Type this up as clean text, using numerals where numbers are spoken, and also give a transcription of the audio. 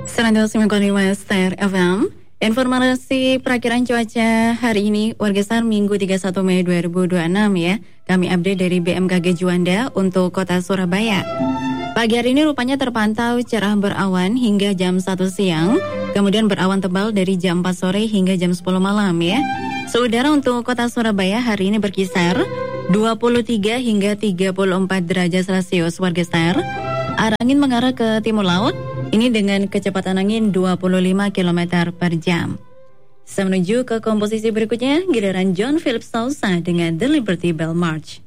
102,5 Star FM. Informasi perakiraan cuaca hari ini warga STAR Minggu 31 Mei 2026 ya. Kami update dari BMKG Juanda untuk kota Surabaya. Pagi hari ini rupanya terpantau cerah berawan hingga jam 1 siang, kemudian berawan tebal dari jam 4 sore hingga jam 10 malam ya. Suhu udara untuk kota Surabaya hari ini berkisar 23 hingga 34 derajat Celcius warga STAR. Arah angin mengarah ke timur laut, ini dengan kecepatan angin 25 km per jam. Saya menuju ke komposisi berikutnya, giliran John Philip Sousa dengan The Liberty Bell March.